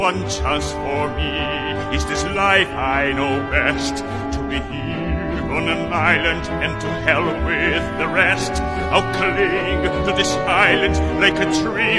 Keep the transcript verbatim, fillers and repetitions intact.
One chance for me is this life I know best, to be here on an island and to hell with the rest. I'll cling to this island like a tree